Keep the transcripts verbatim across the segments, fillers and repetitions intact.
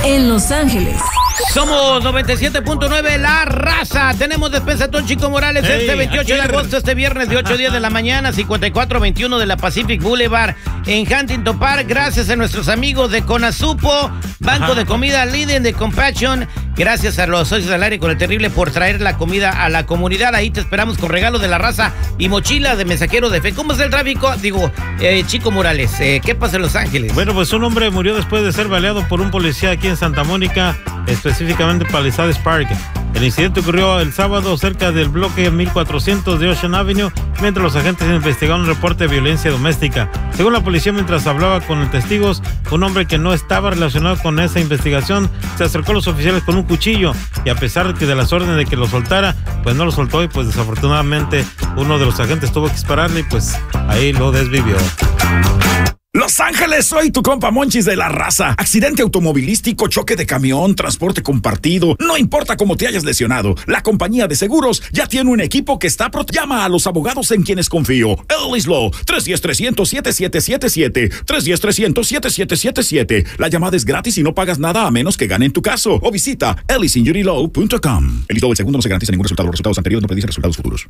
en Los Ángeles. Somos noventa y siete punto nueve La Raza. Tenemos despensa Don Chico Morales hey, este veintiocho de agosto, este viernes de ocho a diez de la mañana, cincuenta y cuatro veintiuno de la Pacific Boulevard en Huntington Park. Gracias a nuestros amigos de Conasupo, Banco Ajá. de Comida Líder de Compassion. Gracias a los socios del aire con el terrible por traer la comida a la comunidad. Ahí te esperamos con regalos de La Raza y mochila de mensajero de fe. ¿Cómo es el tráfico? Digo, eh, Chico Morales, eh, ¿qué pasa en Los Ángeles? Bueno, pues un hombre murió después de ser baleado por un policía aquí en Santa Mónica, específicamente Palisades Park. El incidente ocurrió el sábado cerca del bloque mil cuatrocientos de Ocean Avenue, mientras los agentes investigaron un reporte de violencia doméstica. Según la policía, mientras hablaba con los testigos, un hombre que no estaba relacionado con esa investigación se acercó a los oficiales con un cuchillo, y a pesar de que de las órdenes de que lo soltara, pues no lo soltó, y pues desafortunadamente uno de los agentes tuvo que dispararle y pues ahí lo desvivió. Los Ángeles, soy tu compa Monchis de La Raza. Accidente automovilístico, choque de camión, transporte compartido. No importa cómo te hayas lesionado, la compañía de seguros ya tiene un equipo que está pro... Llama a los abogados en quienes confío. Ellis Law, tres uno cero, tres cero cero, siete siete siete siete. tres uno cero, tres cero cero, siete siete siete siete. La llamada es gratis y no pagas nada a menos que ganen tu caso. O visita ellis injury law punto com. Ellis Law, el segundo no se garantiza ningún resultado. Los resultados anteriores no predicen resultados futuros.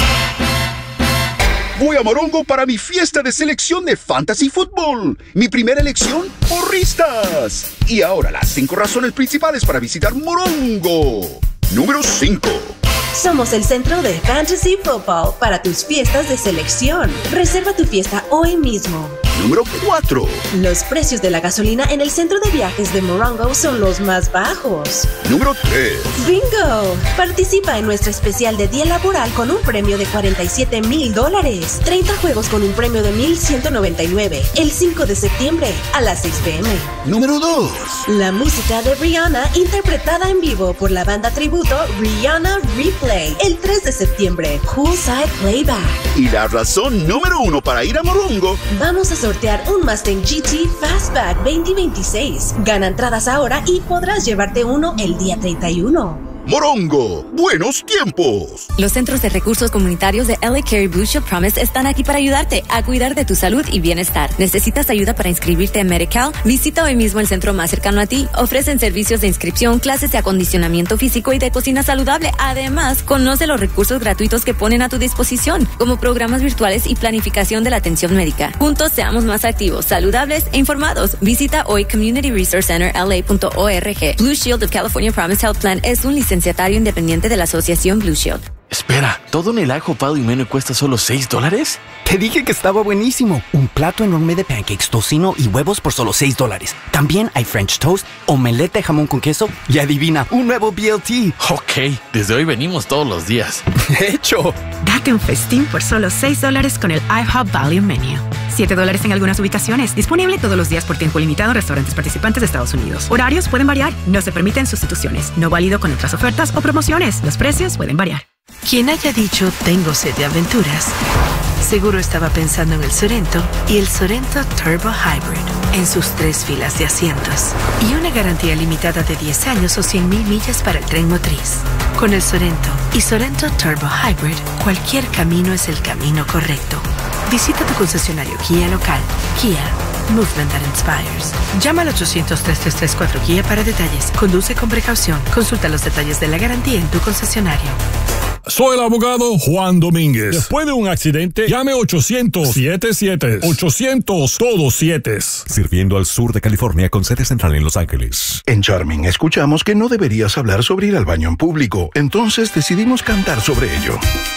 Voy a Morongo para mi fiesta de selección de Fantasy Football. Mi primera elección, porristas. Y ahora las cinco razones principales para visitar Morongo. Número cinco. Somos el centro de Fantasy Football para tus fiestas de selección. Reserva tu fiesta hoy mismo. Número cuatro. Los precios de la gasolina en el centro de viajes de Morongo son los más bajos. Número tres. ¡Bingo! Participa en nuestra especial de día laboral con un premio de cuarenta y siete mil dólares. treinta juegos con un premio de mil ciento noventa y nueve. El cinco de septiembre a las seis p m Número dos. La música de Rihanna interpretada en vivo por la banda tributo Rihanna Replay. El tres de septiembre, Poolside Playback. Y la razón número uno para ir a Morongo. Vamos a sortear un Mustang G T Fastback veinte veintiséis. Gana entradas ahora y podrás llevarte uno el día treinta y uno. Morongo, buenos tiempos. Los centros de recursos comunitarios de L A Carey Blue Shield Promise están aquí para ayudarte a cuidar de tu salud y bienestar. ¿Necesitas ayuda para inscribirte en Medi-Cal? Visita hoy mismo el centro más cercano a ti. Ofrecen servicios de inscripción, clases de acondicionamiento físico y de cocina saludable. Además, conoce los recursos gratuitos que ponen a tu disposición, como programas virtuales y planificación de la atención médica. Juntos seamos más activos, saludables e informados. Visita hoy community resource center l a punto org. Blue Shield of California Promise Health Plan es un licenciatario independiente de la asociación Blue Shield. Espera, ¿todo en el ajo pado y menú cuesta solo seis dólares? Te dije que estaba buenísimo. Un plato enorme de pancakes, tocino y huevos por solo seis dólares. También hay French toast, omelette de jamón con queso y adivina, un nuevo B L T. Ok, desde hoy venimos todos los días. De hecho. Date un festín por solo seis dólares con el IHOP Value Menu. siete dólares en algunas ubicaciones. Disponible todos los días por tiempo limitado en restaurantes participantes de Estados Unidos. Horarios pueden variar. No se permiten sustituciones. No válido con otras ofertas o promociones. Los precios pueden variar. Quien haya dicho tengo sed de aventuras, seguro estaba pensando en el Sorento y el Sorento Turbo Hybrid en sus tres filas de asientos y una garantía limitada de diez años o cien mil millas para el tren motriz. Con el Sorento y Sorento Turbo Hybrid, cualquier camino es el camino correcto. Visita tu concesionario Kia local. Kia, movement that inspires. Llama al ochocientos, tres tres tres, cuatro Kia para detalles. Conduce con precaución. Consulta los detalles de la garantía en tu concesionario. Soy el abogado Juan Domínguez. Después de un accidente, llame ochocientos, siete siete. ochocientos, todos siete. Sirviendo al sur de California con sede central en Los Ángeles. En Charming escuchamos que no deberías hablar sobre ir al baño en público. Entonces decidimos cantar sobre ello.